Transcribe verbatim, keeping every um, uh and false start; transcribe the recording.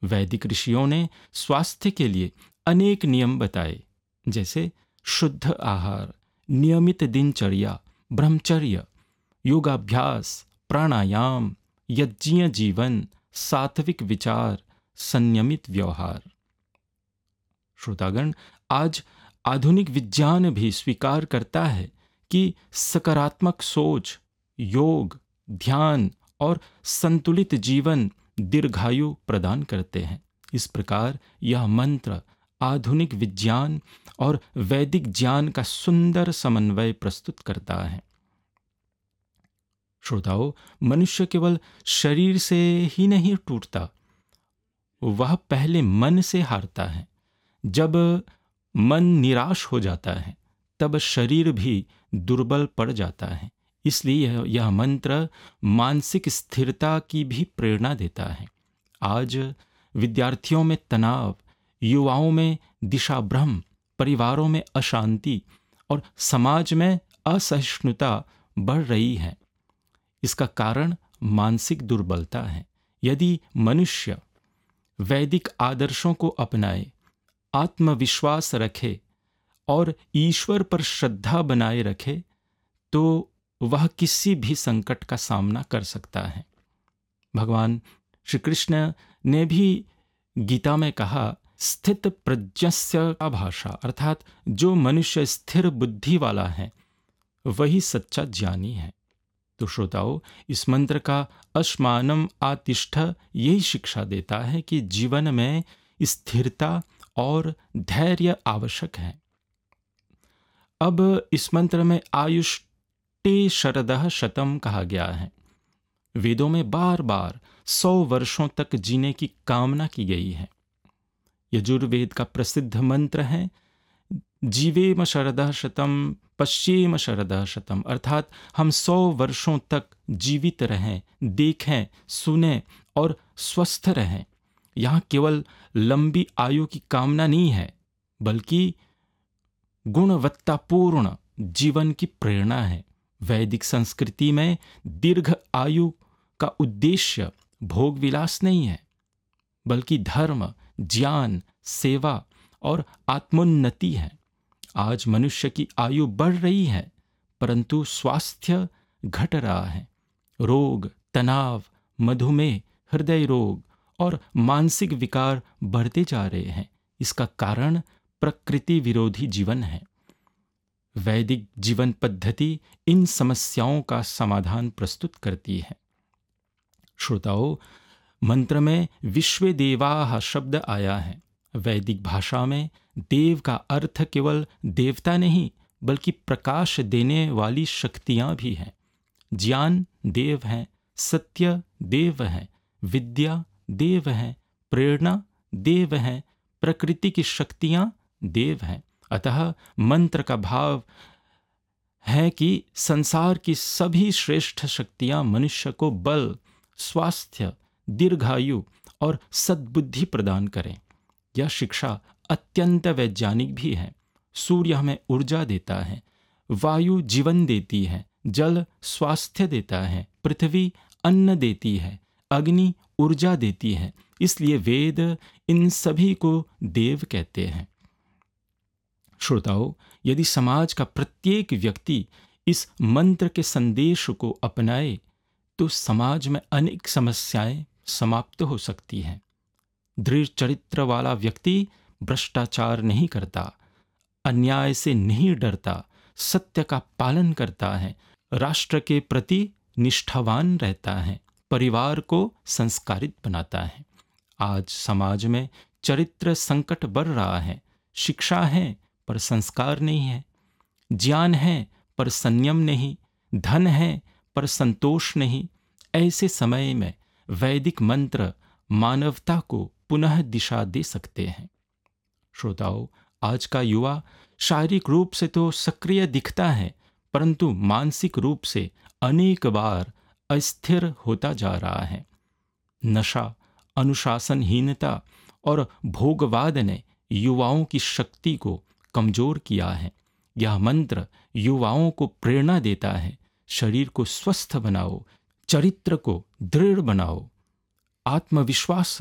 वैदिक ऋषियों ने स्वास्थ्य के लिए अनेक नियम बताए, जैसे शुद्ध आहार, नियमित दिनचर्या, ब्रह्मचर्य, योगाभ्यास, प्राणायाम, यज्ञीय जीवन, सात्विक विचार, संयमित व्यवहार। श्रोतागण, आज आधुनिक विज्ञान भी स्वीकार करता है कि सकारात्मक सोच, योग, ध्यान और संतुलित जीवन दीर्घायु प्रदान करते हैं। इस प्रकार यह मंत्र आधुनिक विज्ञान और वैदिक ज्ञान का सुंदर समन्वय प्रस्तुत करता है। श्रोताओ, मनुष्य केवल शरीर से ही नहीं टूटता, वह पहले मन से हारता है। जब मन निराश हो जाता है तब शरीर भी दुर्बल पड़ जाता है। इसलिए यह, यह मंत्र मानसिक स्थिरता की भी प्रेरणा देता है। आज विद्यार्थियों में तनाव, युवाओं में दिशाभ्रम, परिवारों में अशांति और समाज में असहिष्णुता बढ़ रही है। इसका कारण मानसिक दुर्बलता है। यदि मनुष्य वैदिक आदर्शों को अपनाए, आत्मविश्वास रखे और ईश्वर पर श्रद्धा बनाए रखे, तो वह किसी भी संकट का सामना कर सकता है। भगवान श्री कृष्ण ने भी गीता में कहा, स्थित प्रज्ञस्य का भाषा, अर्थात जो मनुष्य स्थिर बुद्धि वाला है वही सच्चा ज्ञानी है। तो श्रोताओ, इस मंत्र का अश्मानम आतिष्ठ यही शिक्षा देता है कि जीवन में स्थिरता और धैर्य आवश्यक है। अब इस मंत्र में आयुष्टे शरदः शतम कहा गया है। वेदों में बार बार सौ वर्षों तक जीने की कामना की गई है। यजुर्वेद का प्रसिद्ध मंत्र है, जीवेम शरदः शतम पश्येम शरदः शतम, अर्थात हम सौ वर्षों तक जीवित रहें, देखें, सुने और स्वस्थ रहें। यहाँ केवल लंबी आयु की कामना नहीं है, बल्कि गुणवत्तापूर्ण जीवन की प्रेरणा है। वैदिक संस्कृति में दीर्घ आयु का उद्देश्य भोग विलास नहीं है, बल्कि धर्म, ज्ञान, सेवा और आत्मोन्नति है। आज मनुष्य की आयु बढ़ रही है, परंतु स्वास्थ्य घट रहा है। रोग, तनाव, मधुमेह, हृदय रोग और मानसिक विकार बढ़ते जा रहे हैं। इसका कारण प्रकृति विरोधी जीवन है। वैदिक जीवन पद्धति इन समस्याओं का समाधान प्रस्तुत करती है। श्रोताओ, मंत्र में विश्वे देवाः शब्द आया है। वैदिक भाषा में देव का अर्थ केवल देवता नहीं, बल्कि प्रकाश देने वाली शक्तियां भी हैं। ज्ञान देव है, सत्य देव है, विद्या देव है, प्रेरणा देव है, प्रकृति की शक्तियां देव हैं। अतः मंत्र का भाव है कि संसार की सभी श्रेष्ठ शक्तियां मनुष्य को बल, स्वास्थ्य, दीर्घायु और सद्बुद्धि प्रदान करें। यह शिक्षा अत्यंत वैज्ञानिक भी है। सूर्य हमें ऊर्जा देता है, वायु जीवन देती है, जल स्वास्थ्य देता है, पृथ्वी अन्न देती है, अग्नि ऊर्जा देती है। इसलिए वेद इन सभी को देव कहते हैं। श्रोताओं, यदि समाज का प्रत्येक व्यक्ति इस मंत्र के संदेश को अपनाए, तो समाज में अनेक समस्याएं समाप्त हो सकती हैं। दृढ़ चरित्र वाला व्यक्ति भ्रष्टाचार नहीं करता, अन्याय से नहीं डरता, सत्य का पालन करता है, राष्ट्र के प्रति निष्ठावान रहता है, परिवार को संस्कारित बनाता है। आज समाज में चरित्र संकट बढ़ रहा है। शिक्षा है पर संस्कार नहीं है, ज्ञान है पर संयम नहीं, धन है पर संतोष नहीं। ऐसे समय में वैदिक मंत्र मानवता को पुनः दिशा दे सकते हैं। श्रोताओं, आज का युवा शारीरिक रूप से तो सक्रिय दिखता है, परंतु मानसिक रूप से अनेक बार अस्थिर होता जा रहा है। नशा, अनुशासनहीनता और भोगवाद ने युवाओं की शक्ति को कमजोर किया है। यह मंत्र युवाओं को प्रेरणा देता है, शरीर को स्वस्थ बनाओ, चरित्र को दृढ़ बनाओ, आत्मविश्वास